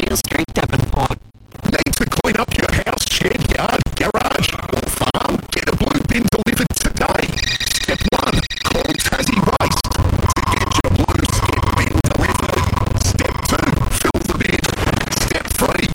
Beale Street, Devonport. Need to clean up your house, shed, yard, garage, or farm? Get a blue bin delivered today. Step 1. Call Tassie Waste to get your blue skip bin delivered. Step 2. Fill the bin. Step 3.